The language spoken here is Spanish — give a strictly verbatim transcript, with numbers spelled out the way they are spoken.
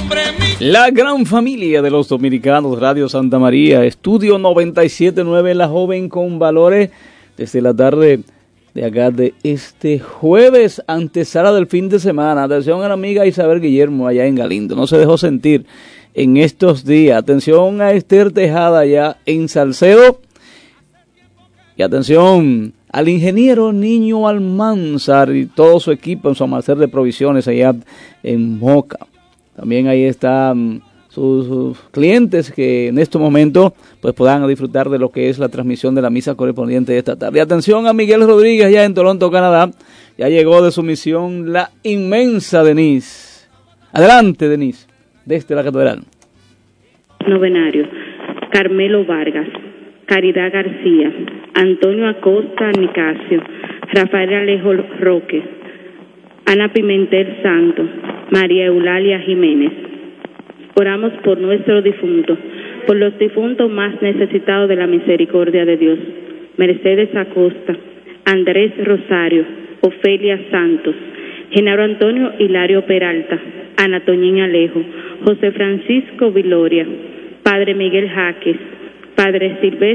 La gran familia de los dominicanos, Radio Santa María, estudio noventa y siete punto nueve, La Joven con Valores, desde la tarde de acá de este jueves, antesala del fin de semana. Atención a la amiga Isabel Guillermo allá en Galindo, no se dejó sentir en estos días. Atención a Esther Tejada allá en Salcedo. Y atención al ingeniero Niño Almanzar y todo su equipo en su almacén de provisiones allá en Moca. También ahí están sus, sus clientes que en estos momentos pues puedan disfrutar de lo que es la transmisión de la misa correspondiente de esta tarde. Atención a Miguel Rodríguez ya en Toronto, Canadá. Ya llegó de su misión la inmensa Denise. Adelante, Denise, desde la catedral. Novenario: Carmelo Vargas, Caridad García, Antonio Acosta Nicasio, Rafael Alejo Roque, Ana Pimentel Santos, María Eulalia Jiménez. Oramos por nuestros difuntos, por los difuntos más necesitados de la misericordia de Dios: Mercedes Acosta, Andrés Rosario, Ofelia Santos, Genaro Antonio Hilario Peralta, Ana Toñín Alejo, José Francisco Viloria, Padre Miguel Jaques, Padre Silvestre